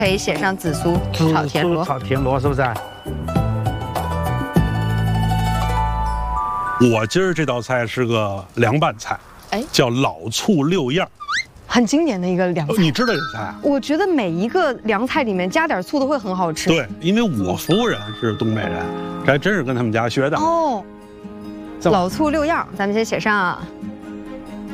可以写上紫苏炒田螺。 炒田螺是不是？ 我今儿这道菜是个凉拌菜，叫老醋六样， 很经典的一个凉菜。 你知道这菜啊？ 我觉得每一个凉菜里面加点醋都会很好吃。 对，因为我夫人是东北人，这还真是跟他们家学的。 哦，老醋六样，咱们先写上